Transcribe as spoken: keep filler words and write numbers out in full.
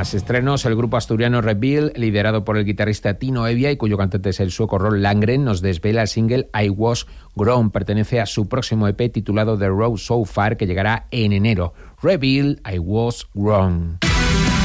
Más estrenos: el grupo asturiano Reveal, liderado por el guitarrista Tino Evia y cuyo cantante es el sueco Ron Langren, nos desvela el single I Was Grown. Pertenece a su próximo E P titulado The Road So Far, que llegará en enero. Reveal, I Was Grown.